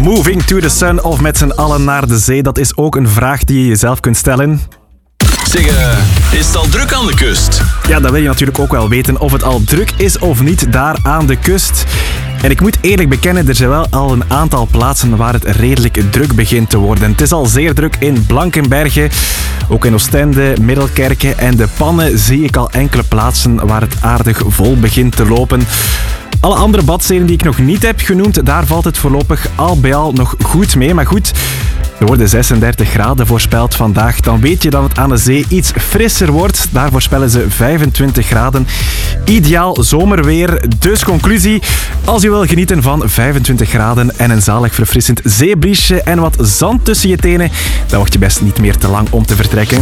Moving to the sun of met z'n allen naar de zee? Dat is ook een vraag die je jezelf kunt stellen. Zeg, is het al druk aan de kust? Ja, dan wil je natuurlijk ook wel weten of het al druk is of niet daar aan de kust. En ik moet eerlijk bekennen, er zijn wel al een aantal plaatsen waar het redelijk druk begint te worden. Het is al zeer druk in Blankenberge, ook in Oostende, Middelkerke en De Pannen zie ik al enkele plaatsen waar het aardig vol begint te lopen. Alle andere badsteden die ik nog niet heb genoemd, daar valt het voorlopig al bij al nog goed mee. Maar goed, er worden 36 graden voorspeld vandaag. Dan weet je dat het aan de zee iets frisser wordt. Daar voorspellen ze 25 graden. Ideaal zomerweer. Dus conclusie, als je wil genieten van 25 graden en een zalig verfrissend zeebriesje en wat zand tussen je tenen, dan wacht je best niet meer te lang om te vertrekken.